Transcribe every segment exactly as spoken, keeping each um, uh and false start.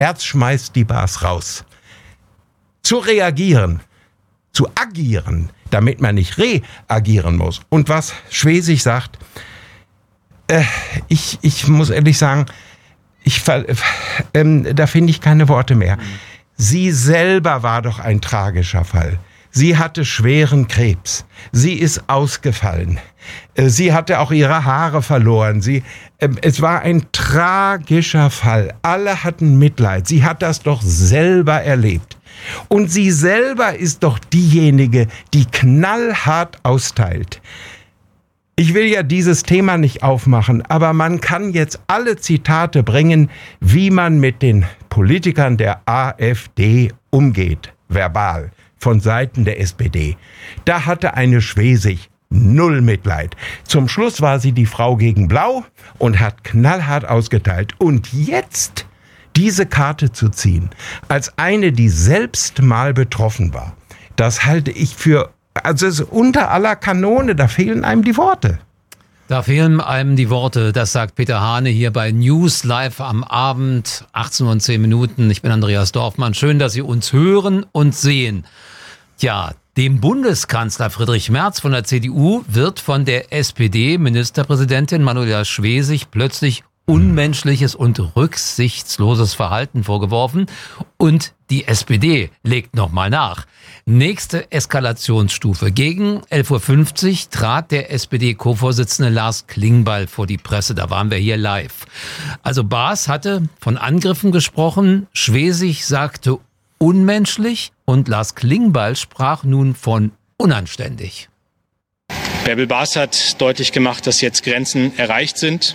Herz schmeißt die Baas raus. Zu reagieren, zu agieren, damit man nicht reagieren muss. Und was Schwesig sagt, äh, ich, ich muss ehrlich sagen, ich, äh, da finde ich keine Worte mehr. Sie selber war doch ein tragischer Fall. Sie hatte schweren Krebs. Sie ist ausgefallen. Sie hatte auch ihre Haare verloren. Sie, äh, es war ein tragischer Fall. Alle hatten Mitleid. Sie hat das doch selber erlebt. Und sie selber ist doch diejenige, die knallhart austeilt. Ich will ja dieses Thema nicht aufmachen, aber man kann jetzt alle Zitate bringen, wie man mit den Politikern der AfD umgeht, verbal, von Seiten der S P D. Da hatte eine Schwesig null Mitleid. Zum Schluss war sie die Frau gegen Blau und hat knallhart ausgeteilt. Und jetzt diese Karte zu ziehen, als eine, die selbst mal betroffen war, das halte ich für, also es ist unter aller Kanone, da fehlen einem die Worte. Da fehlen einem die Worte, das sagt Peter Hane hier bei News Live am Abend, achtzehn Uhr und zehn Minuten. Ich bin Andreas Dorfmann. Schön, dass Sie uns hören und sehen. Ja, dem Bundeskanzler Friedrich Merz von der C D U wird von der S P D-Ministerpräsidentin Manuela Schwesig plötzlich unmenschliches und rücksichtsloses Verhalten vorgeworfen. Und die S P D legt nochmal nach. Nächste Eskalationsstufe. Gegen elf Uhr fünfzig trat der S P D-Co-Vorsitzende Lars Klingbeil vor die Presse. Da waren wir hier live. Also Baas hatte von Angriffen gesprochen. Schwesig sagte unmenschlich und Lars Klingbeil sprach nun von unanständig. Bärbel Baas hat deutlich gemacht, dass jetzt Grenzen erreicht sind.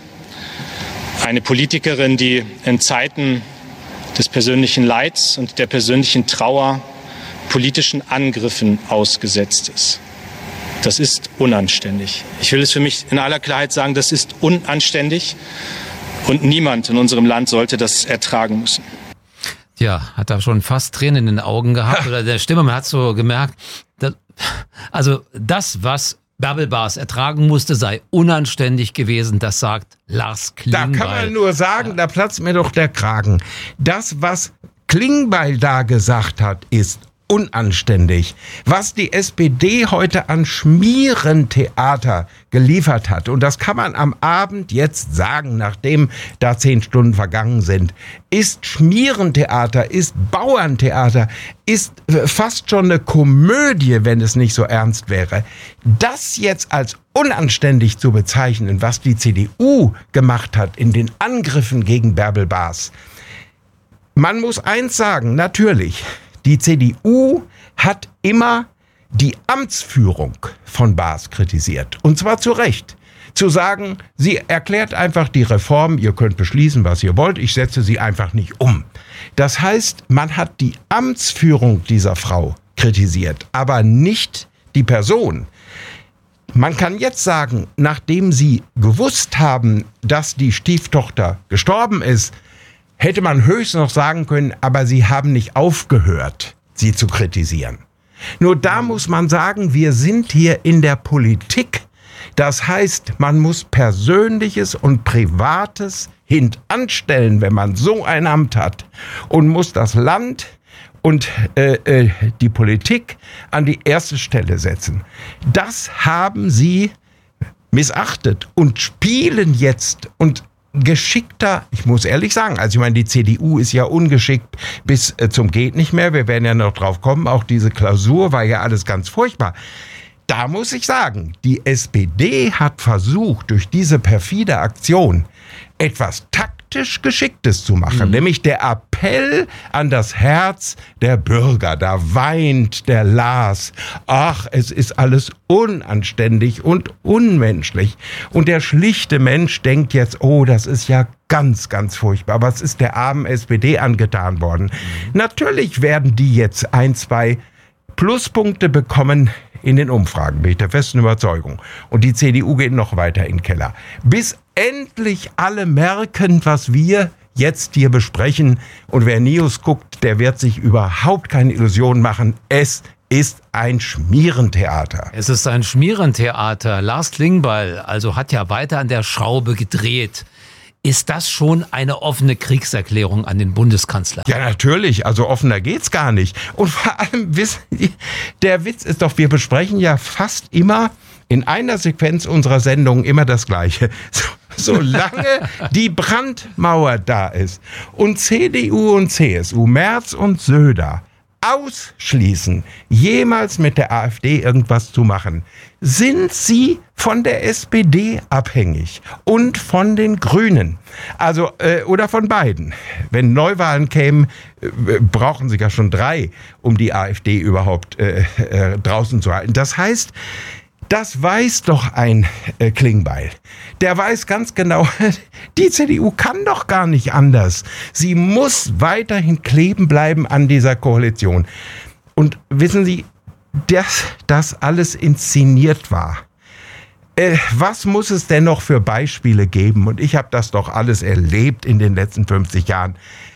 Eine Politikerin, die in Zeiten des persönlichen Leids und der persönlichen Trauer politischen Angriffen ausgesetzt ist. Das ist unanständig. Ich will es für mich in aller Klarheit sagen, das ist unanständig und niemand in unserem Land sollte das ertragen müssen. Ja, hat da schon fast Tränen in den Augen gehabt oder der Stimme, man hat so gemerkt, dass, also das, was Bärbel Baas ertragen musste, sei unanständig gewesen, das sagt Lars Klingbeil. Da kann man nur sagen, ja. Da platzt mir doch der Kragen. Das, was Klingbeil da gesagt hat, ist unanständig. Was die S P D heute an Schmierentheater geliefert hat, und das kann man am Abend jetzt sagen, nachdem da zehn Stunden vergangen sind, ist Schmierentheater, ist Bauerntheater, ist fast schon eine Komödie, wenn es nicht so ernst wäre. Das jetzt als unanständig zu bezeichnen, was die C D U gemacht hat in den Angriffen gegen Bärbel Baas. Man muss eins sagen, natürlich, die C D U hat immer die Amtsführung von Baas kritisiert. Und zwar zu Recht. Zu sagen, sie erklärt einfach die Reform, ihr könnt beschließen, was ihr wollt, ich setze sie einfach nicht um. Das heißt, man hat die Amtsführung dieser Frau kritisiert, aber nicht die Person. Man kann jetzt sagen, nachdem sie gewusst haben, dass die Stieftochter gestorben ist, hätte man höchstens noch sagen können, aber sie haben nicht aufgehört, sie zu kritisieren. Nur da muss man sagen, wir sind hier in der Politik. Das heißt, man muss Persönliches und Privates hintanstellen, wenn man so ein Amt hat, und muss das Land und äh, äh, die Politik an die erste Stelle setzen. Das haben sie missachtet und spielen jetzt und geschickter, ich muss ehrlich sagen, also ich meine, die C D U ist ja ungeschickt bis äh, zum geht nicht mehr, wir werden ja noch drauf kommen, auch diese Klausur war ja alles ganz furchtbar. Da muss ich sagen, die S P D hat versucht, durch diese perfide Aktion etwas taktisch Geschicktes zu machen, mhm. nämlich der Appell an das Herz der Bürger. Da weint der Lars. Ach, es ist alles unanständig und unmenschlich. Und der schlichte Mensch denkt jetzt, oh, das ist ja ganz, ganz furchtbar. Was ist der armen S P D angetan worden? Mhm. Natürlich werden die jetzt ein, zwei Pluspunkte bekommen in den Umfragen, bin ich der festen Überzeugung. Und die C D U geht noch weiter in den Keller. Bis endlich alle merken, was wir jetzt hier besprechen. Und wer News guckt, der wird sich überhaupt keine Illusionen machen. Es ist ein Schmierentheater. Es ist ein Schmierentheater. Lars Klingbeil also hat ja weiter an der Schraube gedreht. Ist das schon eine offene Kriegserklärung an den Bundeskanzler? Ja, natürlich. Also offener geht's gar nicht. Und vor allem, wissen Sie, der Witz ist doch, wir besprechen ja fast immer in einer Sequenz unserer Sendung immer das Gleiche. So, solange die Brandmauer da ist und C D U und C S U, Merz und Söder ausschließen, jemals mit der AfD irgendwas zu machen, sind sie von der S P D abhängig und von den Grünen. Also, äh, oder von beiden. Wenn Neuwahlen kämen, äh, brauchen sie ja schon drei, um die AfD überhaupt äh, äh, draußen zu halten. Das heißt, das weiß doch ein äh, Klingbeil. Der weiß ganz genau, die C D U kann doch gar nicht anders. Sie muss weiterhin kleben bleiben an dieser Koalition. Und wissen Sie, dass das alles inszeniert war. Äh, was muss es denn noch für Beispiele geben? Und ich habe das doch alles erlebt in den letzten fünfzig Jahren.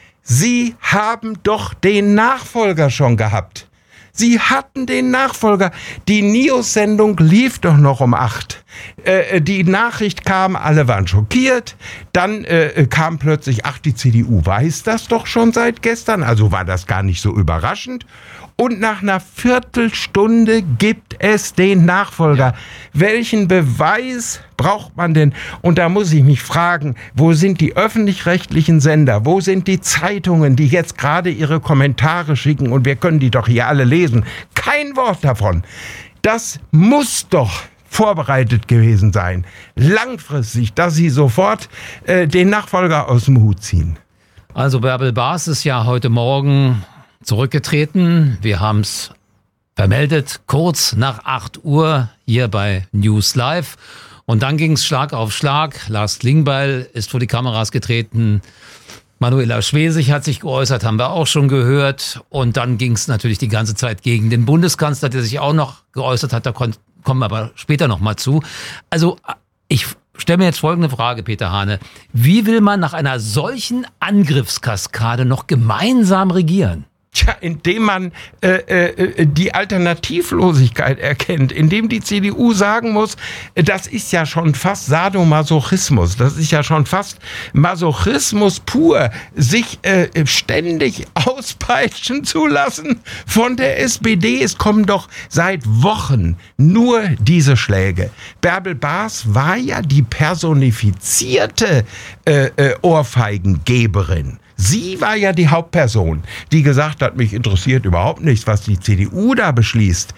Sie haben doch den Nachfolger schon gehabt. Sie hatten den Nachfolger. Die News-Sendung lief doch noch um acht. Äh, die Nachricht kam, alle waren schockiert. Dann äh, kam plötzlich, ach, die C D U weiß das doch schon seit gestern. Also war das gar nicht so überraschend. Und nach einer Viertelstunde gibt es den Nachfolger. Ja. Welchen Beweis braucht man denn? Und da muss ich mich fragen, wo sind die öffentlich-rechtlichen Sender? Wo sind die Zeitungen, die jetzt gerade ihre Kommentare schicken? Und wir können die doch hier alle lesen. Kein Wort davon. Das muss doch vorbereitet gewesen sein. Langfristig, dass sie sofort äh, den Nachfolger aus dem Hut ziehen. Also Bärbel Baas ist ja heute Morgen zurückgetreten. Wir haben es vermeldet, kurz nach acht Uhr hier bei News Live. Und dann ging es Schlag auf Schlag. Lars Klingbeil ist vor die Kameras getreten. Manuela Schwesig hat sich geäußert, haben wir auch schon gehört. Und dann ging es natürlich die ganze Zeit gegen den Bundeskanzler, der sich auch noch geäußert hat. Da kommen wir aber später noch mal zu. Also ich stelle mir jetzt folgende Frage, Peter Hane. Wie will man nach einer solchen Angriffskaskade noch gemeinsam regieren? Tja, indem man äh, äh, die Alternativlosigkeit erkennt, indem die C D U sagen muss, das ist ja schon fast Sadomasochismus, das ist ja schon fast Masochismus pur, sich äh, ständig auspeitschen zu lassen von der S P D. Es kommen doch seit Wochen nur diese Schläge. Bärbel Baas war ja die personifizierte äh, äh, Ohrfeigengeberin. Sie war ja die Hauptperson, die gesagt hat, mich interessiert überhaupt nichts, was die C D U da beschließt.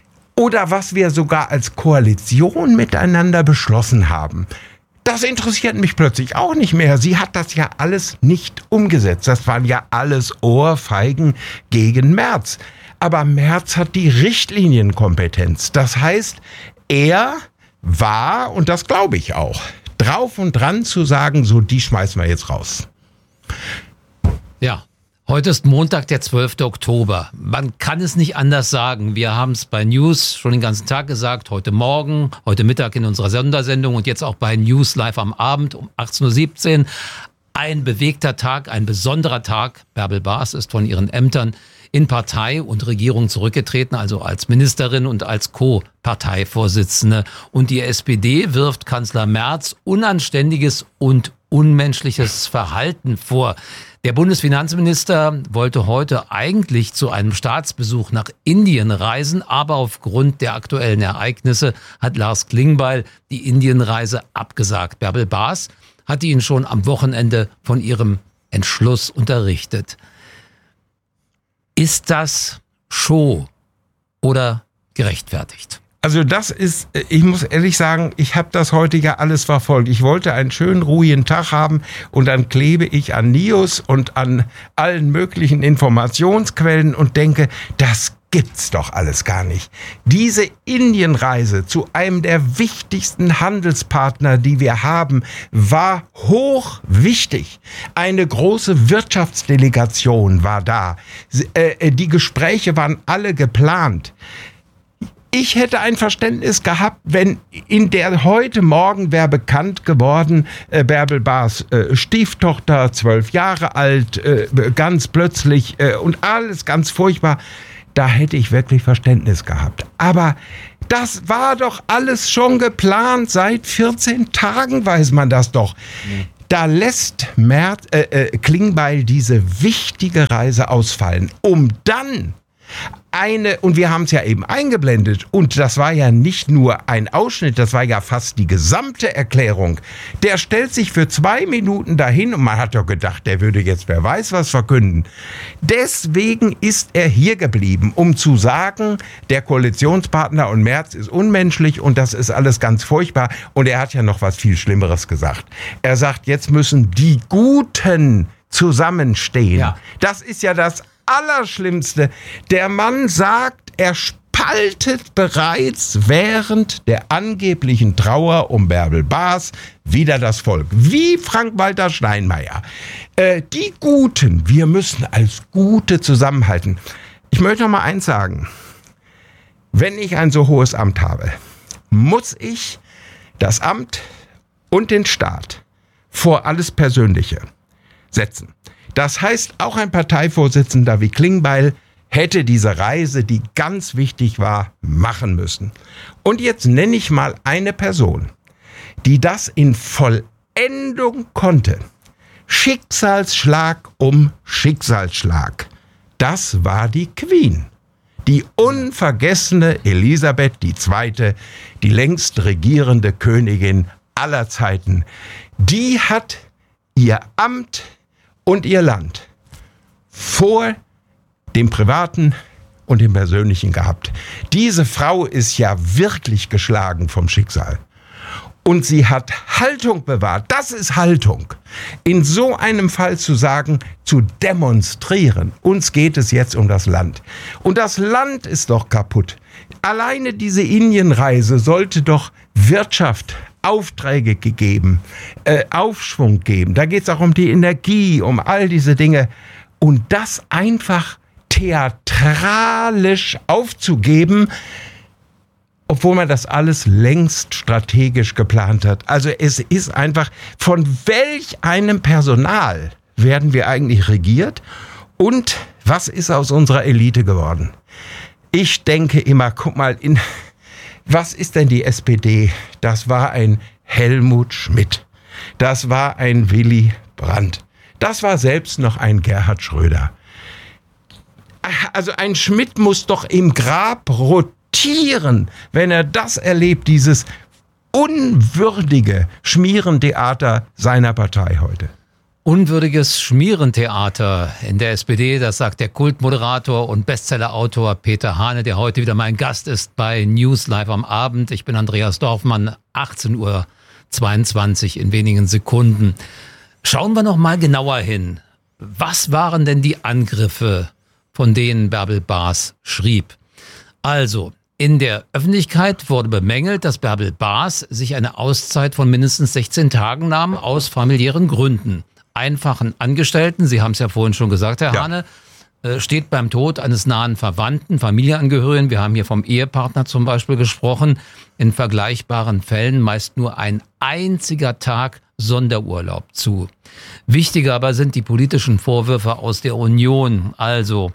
Oder was wir sogar als Koalition miteinander beschlossen haben. Das interessiert mich plötzlich auch nicht mehr. Sie hat das ja alles nicht umgesetzt. Das waren ja alles Ohrfeigen gegen Merz. Aber Merz hat die Richtlinienkompetenz. Das heißt, er war, und das glaube ich auch, drauf und dran zu sagen, so, die schmeißen wir jetzt raus. Ja, heute ist Montag, der zwölfte Oktober. Man kann es nicht anders sagen. Wir haben es bei News schon den ganzen Tag gesagt, heute Morgen, heute Mittag in unserer Sondersendung und jetzt auch bei News Live am Abend um achtzehn Uhr siebzehn. Ein bewegter Tag, ein besonderer Tag. Bärbel Baas ist von ihren Ämtern in Partei und Regierung zurückgetreten, also als Ministerin und als Co-Parteivorsitzende. Und die S P D wirft Kanzler Merz unanständiges und unmenschliches Verhalten vor. Der Bundesfinanzminister wollte heute eigentlich zu einem Staatsbesuch nach Indien reisen, aber aufgrund der aktuellen Ereignisse hat Lars Klingbeil die Indienreise abgesagt. Bärbel Baas hatte ihn schon am Wochenende von ihrem Entschluss unterrichtet. Ist das Show oder gerechtfertigt? Also das ist, ich muss ehrlich sagen, ich habe das heute ja alles verfolgt. Ich wollte einen schönen, ruhigen Tag haben und dann klebe ich an News und an allen möglichen Informationsquellen und denke, das gibt's doch alles gar nicht. Diese Indienreise zu einem der wichtigsten Handelspartner, die wir haben, war hoch wichtig. Eine große Wirtschaftsdelegation war da. Die Gespräche waren alle geplant. Ich hätte ein Verständnis gehabt, wenn in der heute Morgen wäre bekannt geworden, äh, Bärbel Baas äh, Stieftochter, zwölf Jahre alt, äh, ganz plötzlich äh, und alles ganz furchtbar. Da hätte ich wirklich Verständnis gehabt. Aber das war doch alles schon geplant. Seit vierzehn Tagen weiß man das doch. Mhm. Da lässt Merz, äh, äh, Klingbeil diese wichtige Reise ausfallen, um dann eine, und wir haben es ja eben eingeblendet, und das war ja nicht nur ein Ausschnitt, das war ja fast die gesamte Erklärung. Der stellt sich für zwei Minuten dahin und man hat doch gedacht, der würde jetzt wer weiß was verkünden. Deswegen ist er hier geblieben, um zu sagen, der Koalitionspartner und Merz ist unmenschlich und das ist alles ganz furchtbar. Und er hat ja noch was viel Schlimmeres gesagt. Er sagt, jetzt müssen die Guten zusammenstehen. Ja. Das ist ja das Allerschlimmste. Der Mann sagt, er spaltet bereits während der angeblichen Trauer um Bärbel Baas wieder das Volk. Wie Frank-Walter Steinmeier. Äh, die Guten, wir müssen als Gute zusammenhalten. Ich möchte noch mal eins sagen. Wenn ich ein so hohes Amt habe, muss ich das Amt und den Staat vor alles Persönliche setzen. Das heißt, auch ein Parteivorsitzender wie Klingbeil hätte diese Reise, die ganz wichtig war, machen müssen. Und jetzt nenne ich mal eine Person, die das in Vollendung konnte. Schicksalsschlag um Schicksalsschlag. Das war die Queen. Die unvergessene Elisabeth die Zweite., die längst regierende Königin aller Zeiten. Die hat ihr Amt und ihr Land vor dem Privaten und dem Persönlichen gehabt. Diese Frau ist ja wirklich geschlagen vom Schicksal. Und sie hat Haltung bewahrt. Das ist Haltung. In so einem Fall zu sagen, zu demonstrieren. Uns geht es jetzt um das Land. Und das Land ist doch kaputt. Alleine diese Indienreise sollte doch Wirtschaft, Aufträge gegeben, äh, Aufschwung geben. Da geht es auch um die Energie, um all diese Dinge. Und das einfach theatralisch aufzugeben, obwohl man das alles längst strategisch geplant hat. Also es ist einfach, von welch einem Personal werden wir eigentlich regiert? Und was ist aus unserer Elite geworden? Ich denke immer, guck mal, in, was ist denn die S P D? Das war ein Helmut Schmidt. Das war ein Willy Brandt. Das war selbst noch ein Gerhard Schröder. Also ein Schmidt muss doch im Grab rotieren, wenn er das erlebt, dieses unwürdige Schmierentheater seiner Partei heute. Unwürdiges Schmierentheater in der S P D, das sagt der Kultmoderator und Bestsellerautor Peter Hane, der heute wieder mein Gast ist bei News Live am Abend. Ich bin Andreas Dorfmann, achtzehn Uhr zweiundzwanzig in wenigen Sekunden. Schauen wir noch mal genauer hin. Was waren denn die Angriffe, von denen Bärbel Baas schrieb? Also, in der Öffentlichkeit wurde bemängelt, dass Bärbel Baas sich eine Auszeit von mindestens sechzehn Tagen nahm aus familiären Gründen. Einfachen Angestellten, Sie haben es ja vorhin schon gesagt, Herr ja. Hane, steht beim Tod eines nahen Verwandten, Familienangehörigen, wir haben hier vom Ehepartner zum Beispiel gesprochen, in vergleichbaren Fällen meist nur ein einziger Tag Sonderurlaub zu. Wichtiger aber sind die politischen Vorwürfe aus der Union. Also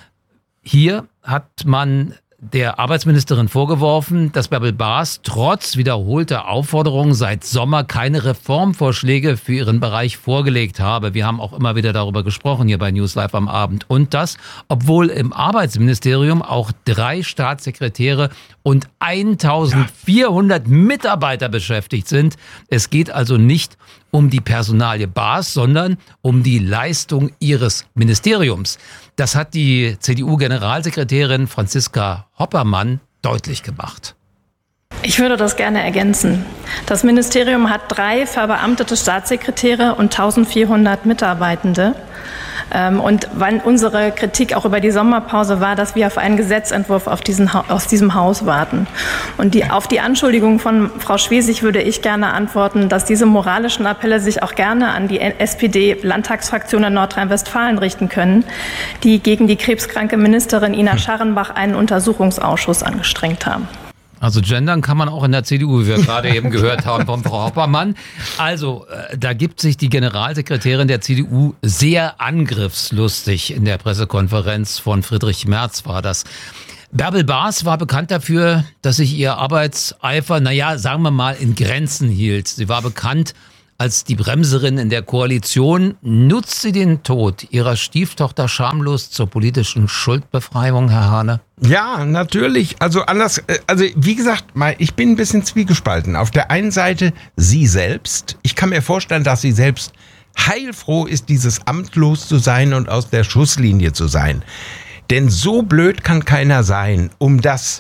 hier hat man der Arbeitsministerin vorgeworfen, dass Bärbel Baas trotz wiederholter Aufforderungen seit Sommer keine Reformvorschläge für ihren Bereich vorgelegt habe. Wir haben auch immer wieder darüber gesprochen hier bei News Live am Abend. Und das, obwohl im Arbeitsministerium auch drei Staatssekretäre und eintausendvierhundert Mitarbeiter beschäftigt sind. Es geht also nicht um die Personalie Baas, sondern um die Leistung ihres Ministeriums. Das hat die C D U-Generalsekretärin Franziska Hoppermann deutlich gemacht. Ich würde das gerne ergänzen. Das Ministerium hat drei verbeamtete Staatssekretäre und eintausendvierhundert Mitarbeitende. Und weil unsere Kritik auch über die Sommerpause war, dass wir auf einen Gesetzentwurf auf diesen, aus diesem Haus warten. Und die, auf die Anschuldigung von Frau Schwesig würde ich gerne antworten, dass diese moralischen Appelle sich auch gerne an die S P D-Landtagsfraktion in Nordrhein-Westfalen richten können, die gegen die krebskranke Ministerin Ina Scharrenbach einen Untersuchungsausschuss angestrengt haben. Also gendern kann man auch in der C D U, wie wir gerade eben gehört haben von Frau Hoppermann. Also äh, da gibt sich die Generalsekretärin der C D U sehr angriffslustig in der Pressekonferenz von Friedrich Merz war das. Bärbel Baas war bekannt dafür, dass sich ihr Arbeitseifer, naja, sagen wir mal, in Grenzen hielt. Sie war bekannt als die Bremserin in der Koalition. Nutzt sie den Tod ihrer Stieftochter schamlos zur politischen Schuldbefreiung, Herr Hane? Ja, natürlich. Also anders, also wie gesagt, ich bin ein bisschen zwiegespalten. Auf der einen Seite sie selbst. Ich kann mir vorstellen, dass sie selbst heilfroh ist, dieses Amt los zu sein und aus der Schusslinie zu sein. Denn so blöd kann keiner sein, um das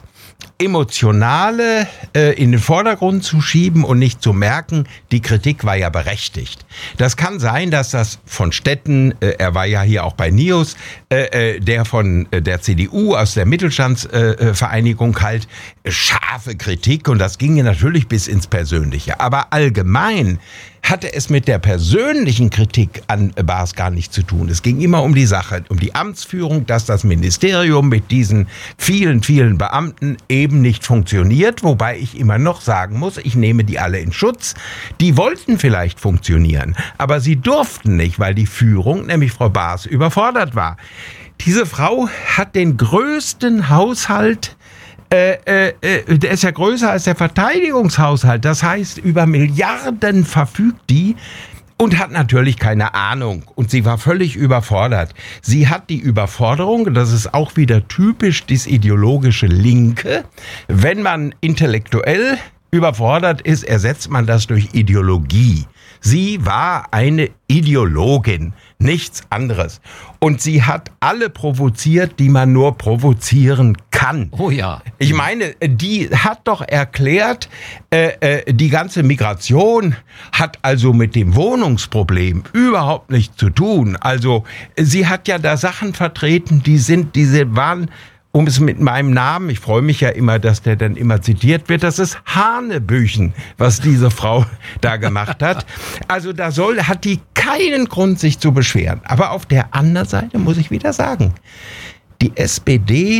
Emotionale äh, in den Vordergrund zu schieben und nicht zu merken, die Kritik war ja berechtigt. Das kann sein, dass das von Stetten, äh, er war ja hier auch bei NIOS, äh, der von äh, der C D U aus der Mittelstandsvereinigung äh, halt scharfe Kritik, und das ging ja natürlich bis ins Persönliche. Aber allgemein hatte es mit der persönlichen Kritik an Baas gar nichts zu tun. Es ging immer um die Sache, um die Amtsführung, dass das Ministerium mit diesen vielen, vielen Beamten eben nicht funktioniert. Wobei ich immer noch sagen muss, ich nehme die alle in Schutz. Die wollten vielleicht funktionieren, aber sie durften nicht, weil die Führung, nämlich Frau Baas, überfordert war. Diese Frau hat den größten Haushalt. Äh, äh, der ist ja größer als der Verteidigungshaushalt. Das heißt, über Milliarden verfügt die und hat natürlich keine Ahnung. Und sie war völlig überfordert. Sie hat die Überforderung, das ist auch wieder typisch das ideologische Linke. Wenn man intellektuell überfordert ist, ersetzt man das durch Ideologie. Sie war eine Ideologin, nichts anderes. Und sie hat alle provoziert, die man nur provozieren kann. Oh ja. Ich meine, die hat doch erklärt, äh, äh, die ganze Migration hat also mit dem Wohnungsproblem überhaupt nichts zu tun. Also sie hat ja da Sachen vertreten, die sind, diese waren, um es mit meinem Namen, ich freue mich ja immer, dass der dann immer zitiert wird, das ist Hanebüchen, was diese Frau da gemacht hat. Also da soll, hat die keinen Grund, sich zu beschweren. Aber auf der anderen Seite muss ich wieder sagen, die S P D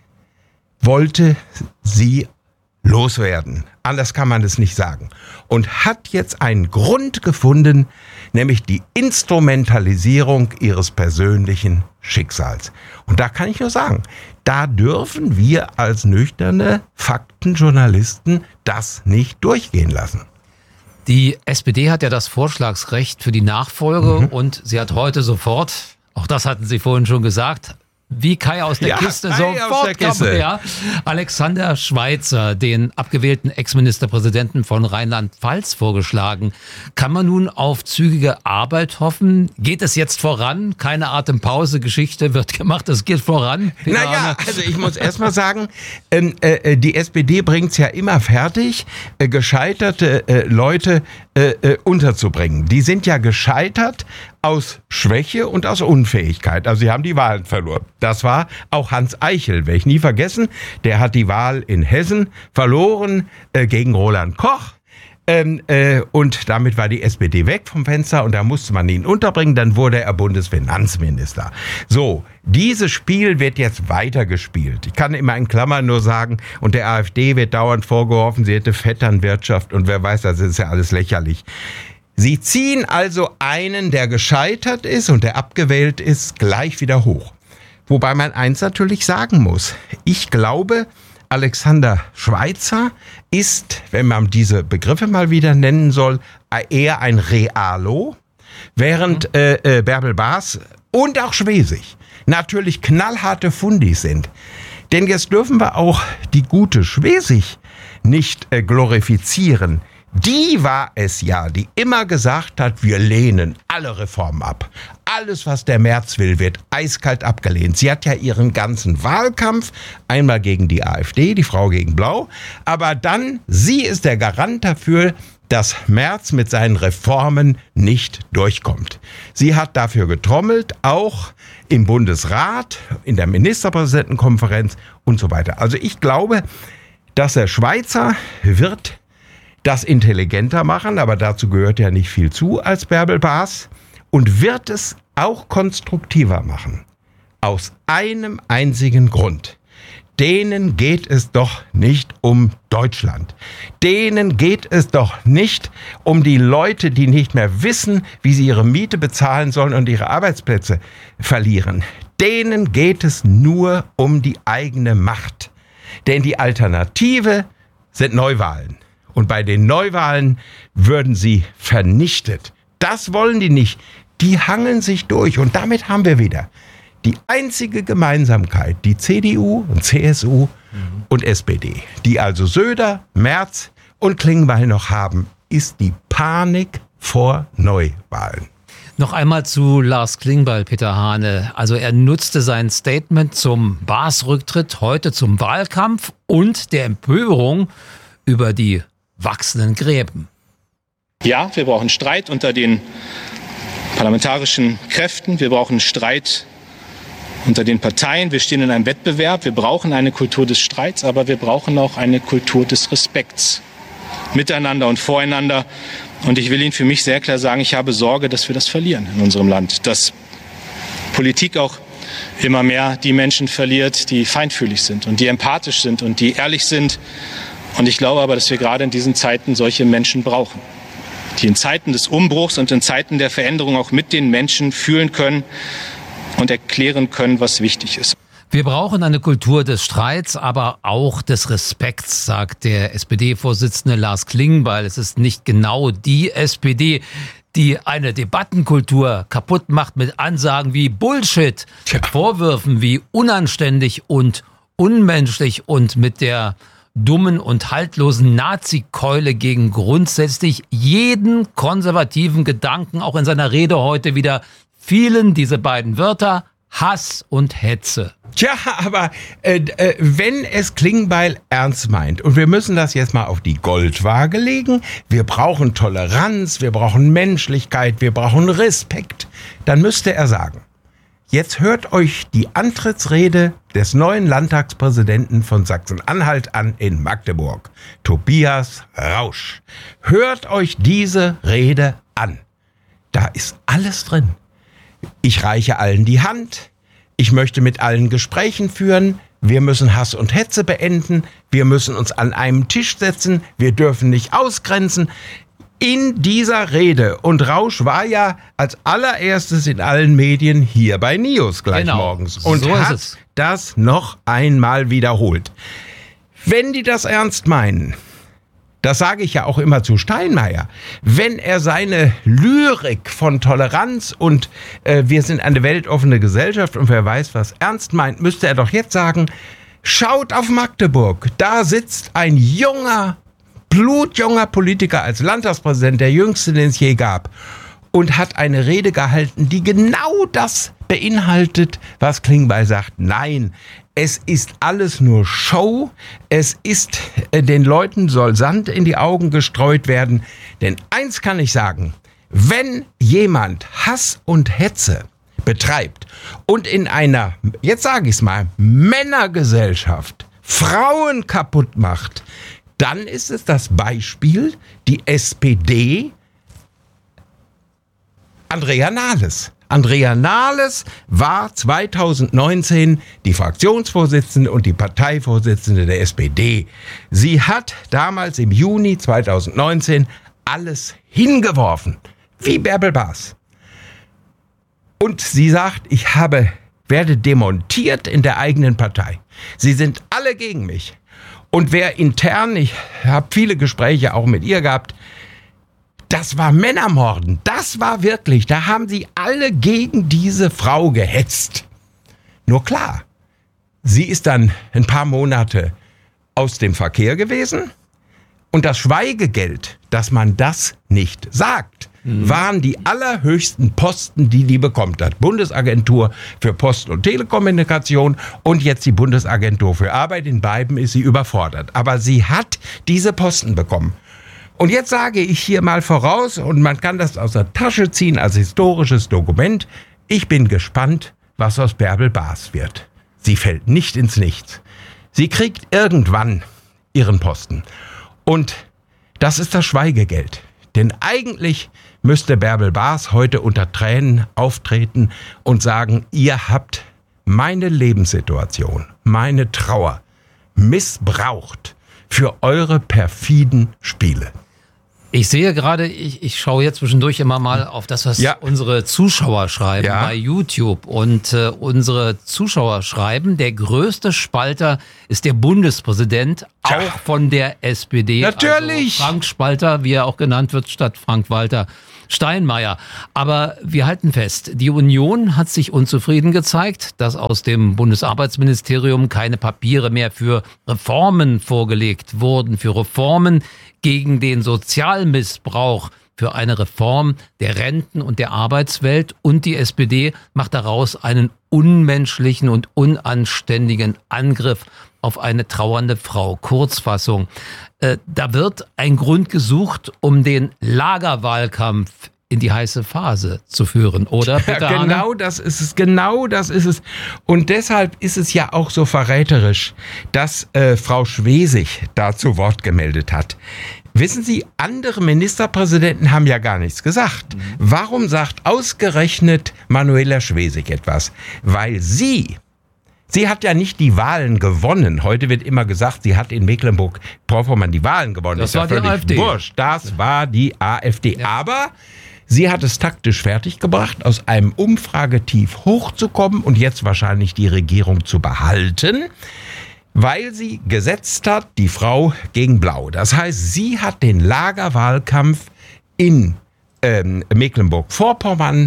wollte sie loswerden. Anders kann man es nicht sagen. Und hat jetzt einen Grund gefunden, nämlich die Instrumentalisierung ihres persönlichen Schicksals. Und da kann ich nur sagen, da dürfen wir als nüchterne Faktenjournalisten das nicht durchgehen lassen. Die S P D hat ja das Vorschlagsrecht für die Nachfolge mhm. und sie hat heute sofort, auch das hatten Sie vorhin schon gesagt, wie Kai aus der ja, Kiste, Kai sofort aus der Kiste. Kam, ja, Alexander Schweitzer, den abgewählten Ex-Ministerpräsidenten von Rheinland-Pfalz, vorgeschlagen. Kann man nun auf zügige Arbeit hoffen? Geht es jetzt voran? Keine Atempause, Geschichte wird gemacht, es geht voran. Peter naja, Hane. also ich muss erst mal sagen, ähm, äh, die S P D bringt's ja immer fertig, äh, gescheiterte äh, Leute äh, äh, unterzubringen. Die sind ja gescheitert aus Schwäche und aus Unfähigkeit. Also sie haben die Wahlen verloren. Das war auch Hans Eichel, werde ich nie vergessen. Der hat die Wahl in Hessen verloren äh, gegen Roland Koch. Ähm, äh, und damit war die S P D weg vom Fenster und da musste man ihn unterbringen. Dann wurde er Bundesfinanzminister. So, dieses Spiel wird jetzt weitergespielt. Ich kann immer in Klammern nur sagen, und der AfD wird dauernd vorgeworfen, sie hätte Vetternwirtschaft und wer weiß, das ist ja alles lächerlich. Sie ziehen also einen, der gescheitert ist und der abgewählt ist, gleich wieder hoch. Wobei man eins natürlich sagen muss. Ich glaube, Alexander Schweitzer ist, wenn man diese Begriffe mal wieder nennen soll, eher ein Realo, während äh, äh, Bärbel Baas und auch Schwesig natürlich knallharte Fundis sind. Denn jetzt dürfen wir auch die gute Schwesig nicht äh, glorifizieren. Die war es ja, die immer gesagt hat, wir lehnen alle Reformen ab. Alles, was der Merz will, wird eiskalt abgelehnt. Sie hat ja ihren ganzen Wahlkampf, einmal gegen die AfD, die Frau gegen Blau, aber dann, sie ist der Garant dafür, dass Merz mit seinen Reformen nicht durchkommt. Sie hat dafür getrommelt, auch im Bundesrat, in der Ministerpräsidentenkonferenz und so weiter. Also ich glaube, dass der Schweitzer wird das intelligenter machen, aber dazu gehört ja nicht viel zu als Bärbel Baas, und wird es auch konstruktiver machen. Aus einem einzigen Grund. Denen geht es doch nicht um Deutschland. Denen geht es doch nicht um die Leute, die nicht mehr wissen, wie sie ihre Miete bezahlen sollen und ihre Arbeitsplätze verlieren. Denen geht es nur um die eigene Macht. Denn die Alternative sind Neuwahlen. Und bei den Neuwahlen würden sie vernichtet. Das wollen die nicht. Die hangeln sich durch. Und damit haben wir wieder die einzige Gemeinsamkeit, die C D U und C S U mhm. und S P D, die also Söder, Merz und Klingbeil noch haben, ist die Panik vor Neuwahlen. Noch einmal zu Lars Klingbeil, Peter Hane. Also er nutzte sein Statement zum Baas-Rücktritt heute zum Wahlkampf und der Empörung über die wachsenden Gräben. Ja, wir brauchen Streit unter den parlamentarischen Kräften. Wir brauchen Streit unter den Parteien. Wir stehen in einem Wettbewerb. Wir brauchen eine Kultur des Streits, aber wir brauchen auch eine Kultur des Respekts miteinander und voreinander. Und ich will Ihnen für mich sehr klar sagen, ich habe Sorge, dass wir das verlieren in unserem Land. Dass Politik auch immer mehr die Menschen verliert, die feinfühlig sind und die empathisch sind und die ehrlich sind. Und ich glaube aber, dass wir gerade in diesen Zeiten solche Menschen brauchen, die in Zeiten des Umbruchs und in Zeiten der Veränderung auch mit den Menschen fühlen können und erklären können, was wichtig ist. Wir brauchen eine Kultur des Streits, aber auch des Respekts, sagt der S P D-Vorsitzende Lars Klingbeil. Es ist nicht genau die S P D, die eine Debattenkultur kaputt macht mit Ansagen wie Bullshit, Tja. mit Vorwürfen wie unanständig und unmenschlich und mit der dummen und haltlosen Nazi-Keule gegen grundsätzlich jeden konservativen Gedanken, auch in seiner Rede heute wieder fielen diese beiden Wörter, Hass und Hetze. Tja, aber äh, äh, wenn es Klingbeil ernst meint, und wir müssen das jetzt mal auf die Goldwaage legen, wir brauchen Toleranz, wir brauchen Menschlichkeit, wir brauchen Respekt, dann müsste er sagen, jetzt hört euch die Antrittsrede des neuen Landtagspräsidenten von Sachsen-Anhalt an in Magdeburg, Tobias Rausch. Hört euch diese Rede an. Da ist alles drin. Ich reiche allen die Hand. Ich möchte mit allen Gesprächen führen. Wir müssen Hass und Hetze beenden. Wir müssen uns an einen Tisch setzen. Wir dürfen nicht ausgrenzen. In dieser Rede, und Rausch war ja als allererstes in allen Medien hier bei Nios gleich genau. morgens und so hat ist es. das noch einmal wiederholt. Wenn die das ernst meinen, das sage ich ja auch immer zu Steinmeier, wenn er seine Lyrik von Toleranz und äh, wir sind eine weltoffene Gesellschaft und wer weiß, was ernst meint, müsste er doch jetzt sagen, schaut auf Magdeburg, da sitzt ein junger, blutjunger Politiker als Landtagspräsident, der jüngste, den es je gab, und hat eine Rede gehalten, die genau das beinhaltet, was Klingbeil sagt. Nein, es ist alles nur Show. Es ist, äh, den Leuten soll Sand in die Augen gestreut werden. Denn eins kann ich sagen, wenn jemand Hass und Hetze betreibt und in einer, jetzt sage ich es mal, Männergesellschaft Frauen kaputt macht, dann ist es das Beispiel, die S P D, Andrea Nahles. Andrea Nahles war zweitausendneunzehn die Fraktionsvorsitzende und die Parteivorsitzende der S P D. Sie hat damals im Juni zweitausendneunzehn alles hingeworfen, wie Bärbel Baas. Und sie sagt, ich habe, werde demontiert in der eigenen Partei. Sie sind alle gegen mich. Und wer intern, ich habe viele Gespräche auch mit ihr gehabt, das war Männermorden. Das war wirklich, da haben sie alle gegen diese Frau gehetzt. Nur klar, sie ist dann ein paar Monate aus dem Verkehr gewesen und das Schweigegeld, dass man das nicht sagt, mhm. waren die allerhöchsten Posten, die die bekommt hat. Bundesagentur für Post- und Telekommunikation und jetzt die Bundesagentur für Arbeit. In beiden ist sie überfordert. Aber sie hat diese Posten bekommen. Und jetzt sage ich hier mal voraus, und man kann das aus der Tasche ziehen als historisches Dokument, ich bin gespannt, was aus Bärbel Baas wird. Sie fällt nicht ins Nichts. Sie kriegt irgendwann ihren Posten. Und das ist das Schweigegeld. Denn eigentlich müsste Bärbel Baas heute unter Tränen auftreten und sagen, ihr habt meine Lebenssituation, meine Trauer missbraucht für eure perfiden Spiele. Ich sehe gerade, ich, ich schaue jetzt zwischendurch immer mal auf das, was ja. unsere Zuschauer schreiben ja. bei YouTube. Und äh, unsere Zuschauer schreiben, der größte Spalter ist der Bundespräsident, Tja. auch von der S P D. Natürlich. Also Frank Spalter, wie er auch genannt wird, statt Frank-Walter Steinmeier. Aber wir halten fest, die Union hat sich unzufrieden gezeigt, dass aus dem Bundesarbeitsministerium keine Papiere mehr für Reformen vorgelegt wurden, für Reformen gegen den Sozialmissbrauch, für eine Reform der Renten- und der Arbeitswelt. Und die S P D macht daraus einen unmenschlichen und unanständigen Angriff auf eine trauernde Frau. Kurzfassung. Äh, da wird ein Grund gesucht, um den Lagerwahlkampf in die heiße Phase zu führen, oder? Ja, genau das ist es, genau das ist es. Und deshalb ist es ja auch so verräterisch, dass äh, Frau Schwesig da zu Wort gemeldet hat. Wissen Sie, andere Ministerpräsidenten haben ja gar nichts gesagt. Mhm. Warum sagt ausgerechnet Manuela Schwesig etwas? Weil sie... Sie hat ja nicht die Wahlen gewonnen. Heute wird immer gesagt, sie hat in Mecklenburg-Vorpommern die Wahlen gewonnen. Das, das war die AfD. Wurscht. Das war die AfD. Ja. Aber sie hat es taktisch fertiggebracht, aus einem Umfragetief hochzukommen und jetzt wahrscheinlich die Regierung zu behalten, weil sie gesetzt hat, die Frau gegen Blau. Das heißt, sie hat den Lagerwahlkampf in ähm, Mecklenburg-Vorpommern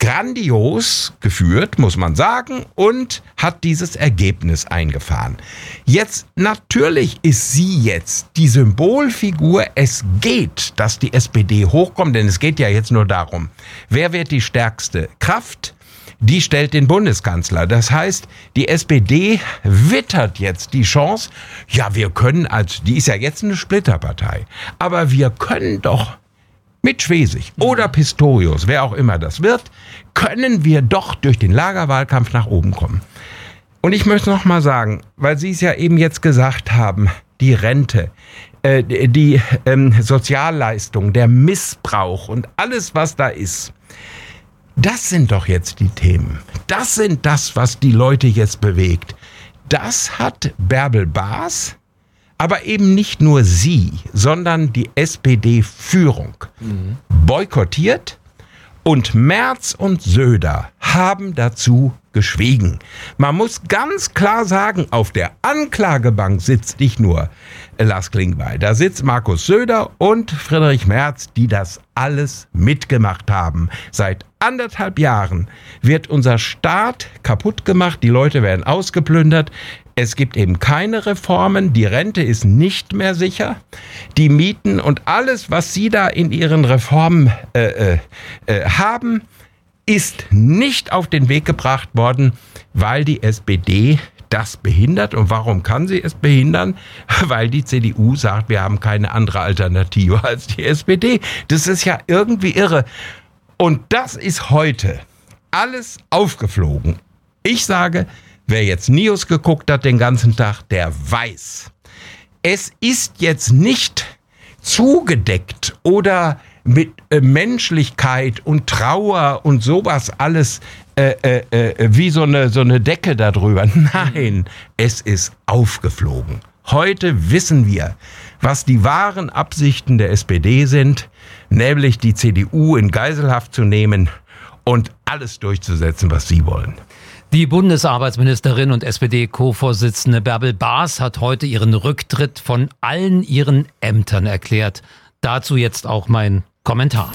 grandios geführt, muss man sagen, und hat dieses Ergebnis eingefahren. Jetzt, natürlich ist sie jetzt die Symbolfigur. Es geht, dass die S P D hochkommt, denn es geht ja jetzt nur darum, wer wird die stärkste Kraft? Die stellt den Bundeskanzler. Das heißt, die S P D wittert jetzt die Chance, ja, wir können als, die ist ja jetzt eine Splitterpartei, aber wir können doch mit Schwesig oder Pistorius, wer auch immer das wird, können wir doch durch den Lagerwahlkampf nach oben kommen. Und ich möchte noch mal sagen, weil Sie es ja eben jetzt gesagt haben, die Rente, äh, die ähm, Sozialleistung, der Missbrauch und alles, was da ist, das sind doch jetzt die Themen. Das sind das, was die Leute jetzt bewegt. Das hat Bärbel Baas, aber eben nicht nur sie, sondern die S P D-Führung mhm. boykottiert, und Merz und Söder haben dazu geschwiegen. Man muss ganz klar sagen, auf der Anklagebank sitzt nicht nur Lars Klingbeil, da sitzt Markus Söder und Friedrich Merz, die das alles mitgemacht haben. Seit anderthalb Jahren wird unser Staat kaputt gemacht, die Leute werden ausgeplündert. Es gibt eben keine Reformen, die Rente ist nicht mehr sicher, die Mieten und alles, was Sie da in Ihren Reformen äh, äh, haben, ist nicht auf den Weg gebracht worden, weil die S P D das behindert. Und warum kann sie es behindern? Weil die C D U sagt, wir haben keine andere Alternative als die S P D. Das ist ja irgendwie irre. Und das ist heute alles aufgeflogen. Ich sage, wer jetzt News geguckt hat den ganzen Tag, der weiß. Es ist jetzt nicht zugedeckt oder mit äh, Menschlichkeit und Trauer und sowas alles äh, äh, äh, wie so eine, so eine Decke darüber. Nein, es ist aufgeflogen. Heute wissen wir, was die wahren Absichten der S P D sind, nämlich die C D U in Geiselhaft zu nehmen und alles durchzusetzen, was sie wollen. Die Bundesarbeitsministerin und S P D-Co-Vorsitzende Bärbel Baas hat heute ihren Rücktritt von allen ihren Ämtern erklärt. Dazu jetzt auch mein Kommentar.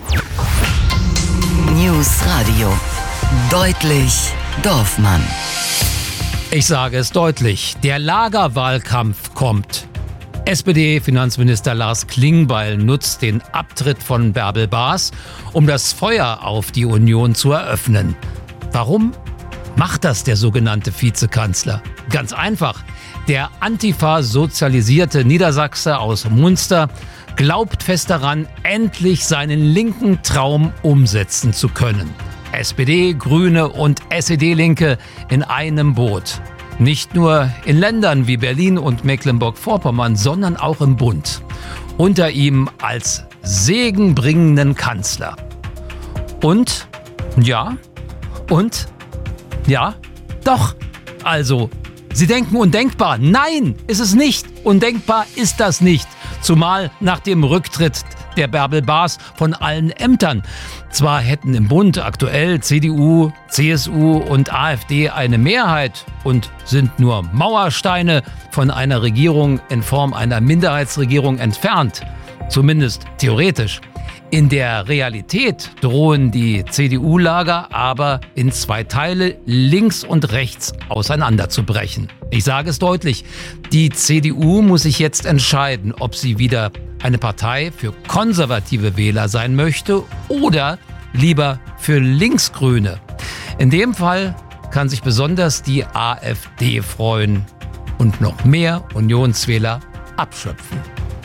News Radio. Deutlich Dorfmann. Ich sage es deutlich, der Lagerwahlkampf kommt. S P D-Finanzminister Lars Klingbeil nutzt den Abtritt von Bärbel Baas, um das Feuer auf die Union zu eröffnen. Warum macht das der sogenannte Vizekanzler? Ganz einfach. Der Antifa-sozialisierte Niedersachse aus Munster glaubt fest daran, endlich seinen linken Traum umsetzen zu können. S P D, Grüne und S E D-Linke in einem Boot. Nicht nur in Ländern wie Berlin und Mecklenburg-Vorpommern, sondern auch im Bund. Unter ihm als segenbringenden Kanzler. Und, ja, und, ja, doch, also, Sie denken undenkbar. Nein, ist es nicht. Undenkbar ist das nicht. Zumal nach dem Rücktritt der Bärbel Baas von allen Ämtern. Zwar hätten im Bund aktuell C D U, C S U und AfD eine Mehrheit und sind nur Mauersteine von einer Regierung in Form einer Minderheitsregierung entfernt. Zumindest theoretisch. In der Realität drohen die C D U-Lager aber in zwei Teile links und rechts auseinanderzubrechen. Ich sage es deutlich, die C D U muss sich jetzt entscheiden, ob sie wieder eine Partei für konservative Wähler sein möchte oder lieber für Linksgrüne. In dem Fall kann sich besonders die AfD freuen und noch mehr Unionswähler abschöpfen.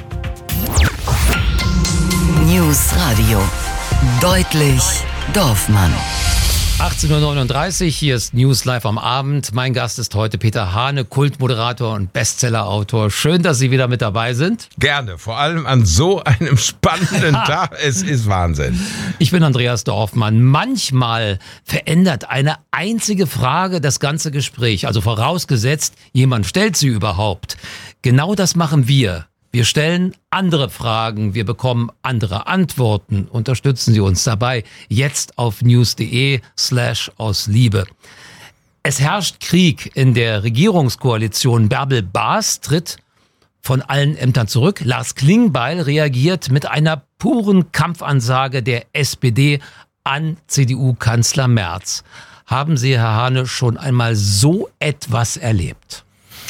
News Radio. Deutlich Dorfmann. achtzehn Uhr neununddreißig, hier ist News Live am Abend. Mein Gast ist heute Peter Hane, Kultmoderator und Bestsellerautor. Schön, dass Sie wieder mit dabei sind. Gerne, vor allem an so einem spannenden Tag. Es ist Wahnsinn. Ich bin Andreas Dorfmann. Manchmal verändert eine einzige Frage das ganze Gespräch. Also vorausgesetzt, jemand stellt sie überhaupt. Genau das machen wir. Wir stellen andere Fragen, wir bekommen andere Antworten. Unterstützen Sie uns dabei. Jetzt auf news.de slash aus Liebe. Es herrscht Krieg in der Regierungskoalition. Bärbel Baas tritt von allen Ämtern zurück. Lars Klingbeil reagiert mit einer puren Kampfansage der S P D an C D U-Kanzler Merz. Haben Sie, Herr Hane, schon einmal so etwas erlebt?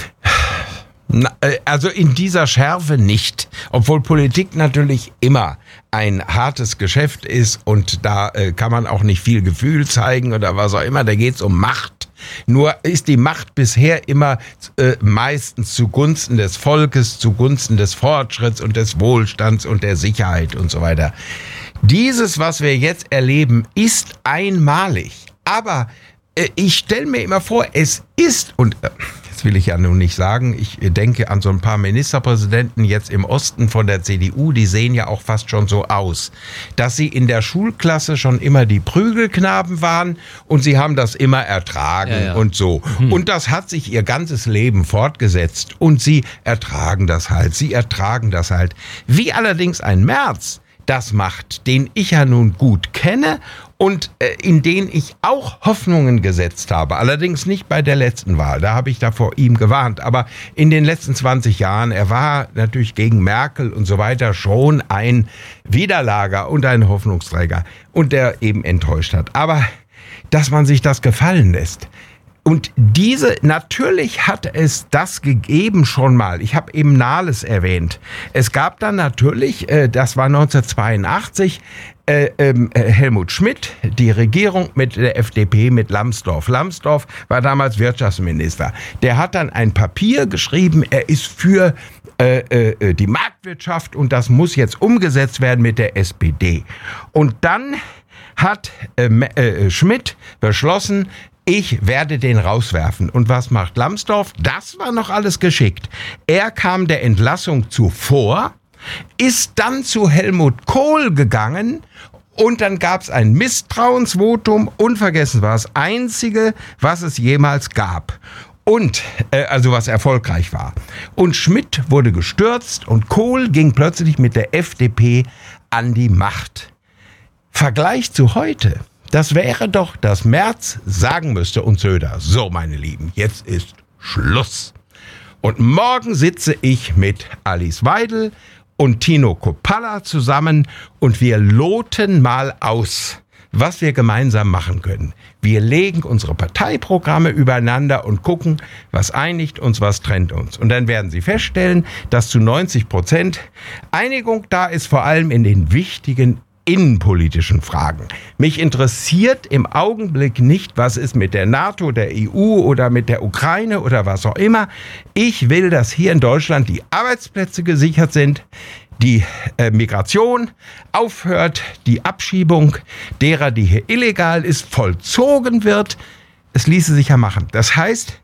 Na, also in dieser Schärfe nicht, obwohl Politik natürlich immer ein hartes Geschäft ist und da äh, kann man auch nicht viel Gefühl zeigen oder was auch immer, da geht's um Macht. Nur ist die Macht bisher immer äh, meistens zugunsten des Volkes, zugunsten des Fortschritts und des Wohlstands und der Sicherheit und so weiter. Dieses, was wir jetzt erleben, ist einmalig, aber äh, ich stelle mir immer vor, es ist und äh, das will ich ja nun nicht sagen. Ich denke an so ein paar Ministerpräsidenten jetzt im Osten von der C D U, die sehen ja auch fast schon so aus, dass sie in der Schulklasse schon immer die Prügelknaben waren und sie haben das immer ertragen ja, ja. und so. Mhm. Und das hat sich ihr ganzes Leben fortgesetzt und sie ertragen das halt, sie ertragen das halt. Wie allerdings ein Merz das macht, den ich ja nun gut kenne und äh, in den ich auch Hoffnungen gesetzt habe. Allerdings nicht bei der letzten Wahl, da habe ich da vor ihm gewarnt. Aber in den letzten zwanzig Jahren, er war natürlich gegen Merkel und so weiter schon ein Widerlager und ein Hoffnungsträger und der eben enttäuscht hat. Aber dass man sich das gefallen lässt. Und diese, natürlich hat es das gegeben schon mal. Ich habe eben Nahles erwähnt. Es gab dann natürlich, äh, das war neunzehnhundertzweiundachtzig, äh, äh, Helmut Schmidt, die Regierung mit der F D P, mit Lambsdorff. Lambsdorff war damals Wirtschaftsminister. Der hat dann ein Papier geschrieben, er ist für äh, äh, die Marktwirtschaft und das muss jetzt umgesetzt werden mit der S P D. Und dann hat äh, äh, Schmidt beschlossen, ich werde den rauswerfen. Und was macht Lambsdorff? Das war noch alles geschickt. Er kam der Entlassung zuvor, ist dann zu Helmut Kohl gegangen und dann gab es ein Misstrauensvotum. Unvergessen war das einzige, was es jemals gab. Und, äh, also was erfolgreich war. Und Schmidt wurde gestürzt und Kohl ging plötzlich mit der F D P an die Macht. Vergleich zu heute. Das wäre doch, dass Merz sagen müsste und Söder, so meine Lieben, jetzt ist Schluss. Und morgen sitze ich mit Alice Weidel und Tino Koppalla zusammen und wir loten mal aus, was wir gemeinsam machen können. Wir legen unsere Parteiprogramme übereinander und gucken, was einigt uns, was trennt uns. Und dann werden Sie feststellen, dass zu neunzig Prozent Einigung da ist, vor allem in den wichtigen innenpolitischen Fragen. Mich interessiert im Augenblick nicht, was ist mit der NATO, der E U oder mit der Ukraine oder was auch immer. Ich will, dass hier in Deutschland die Arbeitsplätze gesichert sind, die äh, Migration aufhört, die Abschiebung derer, die hier illegal ist, vollzogen wird. Es ließe sich ja machen. Das heißt,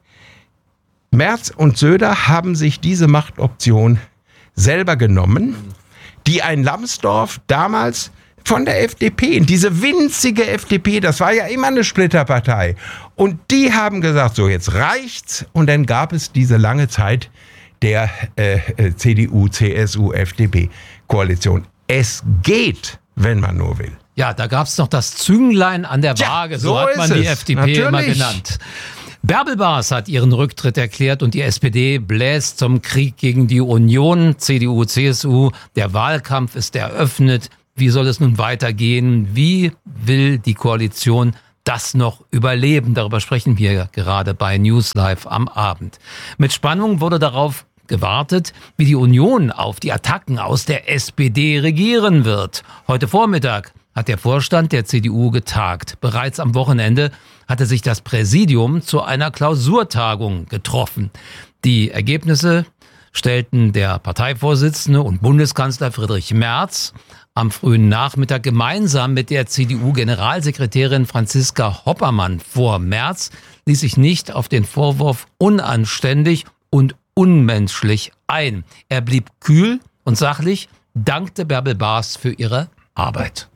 Merz und Söder haben sich diese Machtoption selber genommen, die ein Lambsdorff damals von der F D P, diese winzige F D P, das war ja immer eine Splitterpartei. Und die haben gesagt, so jetzt reicht's. Und dann gab es diese lange Zeit der äh, C D U, C S U, F D P-Koalition. Es geht, wenn man nur will. Ja, da gab's noch das Zünglein an der Tja, Waage, so, so hat man ist die es. F D P Natürlich. immer genannt. Bärbel Baas hat ihren Rücktritt erklärt und die S P D bläst zum Krieg gegen die Union, C D U, C S U. Der Wahlkampf ist eröffnet. Wie soll es nun weitergehen? Wie will die Koalition das noch überleben? Darüber sprechen wir gerade bei News Live am Abend. Mit Spannung wurde darauf gewartet, wie die Union auf die Attacken aus der S P D regieren wird. Heute Vormittag hat der Vorstand der C D U getagt. Bereits am Wochenende hatte sich das Präsidium zu einer Klausurtagung getroffen. Die Ergebnisse stellten der Parteivorsitzende und Bundeskanzler Friedrich Merz am frühen Nachmittag gemeinsam mit der C D U-Generalsekretärin Franziska Hoppermann vor. Merz ließ sich nicht auf den Vorwurf unanständig und unmenschlich ein. Er blieb kühl und sachlich, dankte Bärbel Baas für ihre Arbeit.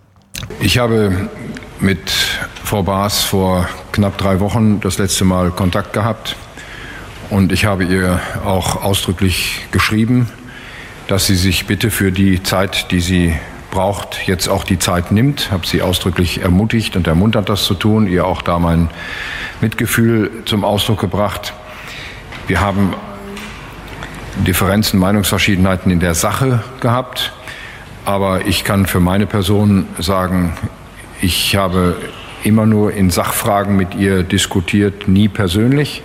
Ich habe mit Frau Baas vor knapp drei Wochen das letzte Mal Kontakt gehabt und ich habe ihr auch ausdrücklich geschrieben, dass sie sich bitte für die Zeit, die sie braucht, jetzt auch die Zeit nimmt. Habe sie ausdrücklich ermutigt und ermuntert, das zu tun, ihr auch da mein Mitgefühl zum Ausdruck gebracht. Wir haben Differenzen, Meinungsverschiedenheiten in der Sache gehabt. Aber ich kann für meine Person sagen, ich habe immer nur in Sachfragen mit ihr diskutiert, nie persönlich.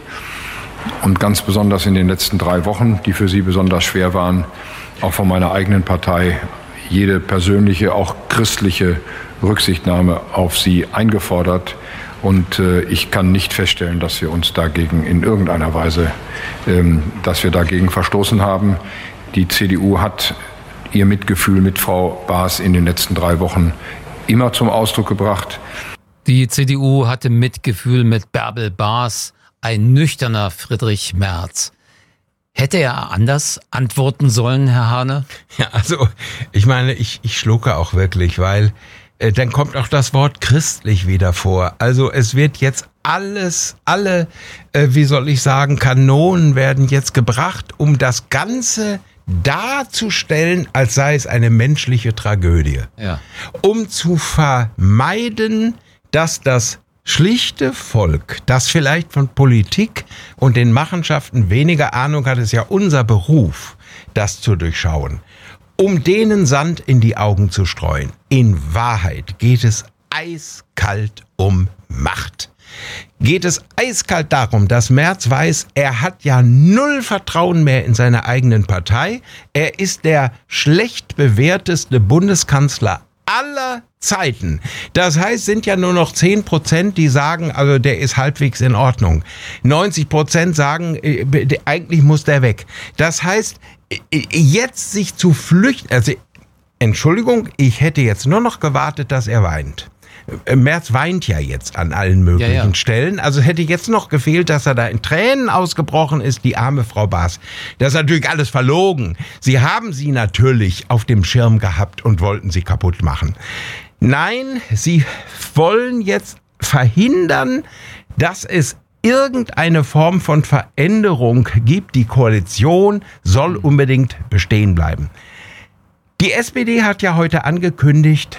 Und ganz besonders in den letzten drei Wochen, die für sie besonders schwer waren, auch von meiner eigenen Partei jede persönliche, auch christliche Rücksichtnahme auf sie eingefordert. Und äh, ich kann nicht feststellen, dass wir uns dagegen in irgendeiner Weise, ähm, dass wir dagegen verstoßen haben. Die C D U hat ihr Mitgefühl mit Frau Baas in den letzten drei Wochen immer zum Ausdruck gebracht. Die C D U hatte Mitgefühl mit Bärbel Baas, ein nüchterner Friedrich Merz. Hätte er anders antworten sollen, Herr Hahne? Ja, also ich meine, ich, ich schlucke auch wirklich, weil äh, dann kommt auch das Wort christlich wieder vor. Also es wird jetzt alles, alle, äh, wie soll ich sagen, Kanonen werden jetzt gebracht, um das Ganze darzustellen, als sei es eine menschliche Tragödie. Ja. Um zu vermeiden, dass das schlichte Volk, das vielleicht von Politik und den Machenschaften weniger Ahnung hat, ist ja unser Beruf, das zu durchschauen, um denen Sand in die Augen zu streuen. In Wahrheit geht es eiskalt um Macht. Geht es eiskalt darum, dass Merz weiß, er hat ja null Vertrauen mehr in seine eigenen Partei. Er ist der schlecht bewährteste Bundeskanzler aller Zeiten. Das heißt, sind ja nur noch zehn Prozent, die sagen, also der ist halbwegs in Ordnung. neunzig Prozent sagen, äh, eigentlich muss der weg. Das heißt, äh, jetzt sich zu flüchten, also Entschuldigung, ich hätte jetzt nur noch gewartet, dass er weint. Merz weint ja jetzt an allen möglichen ja, ja. Stellen. Also hätte jetzt noch gefehlt, dass er da in Tränen ausgebrochen ist, die arme Frau Baas. Das ist natürlich alles verlogen. Sie haben sie natürlich auf dem Schirm gehabt und wollten sie kaputt machen. Nein, sie wollen jetzt verhindern, dass es irgendeine Form von Veränderung gibt. Die Koalition soll unbedingt bestehen bleiben. Die S P D hat ja heute angekündigt,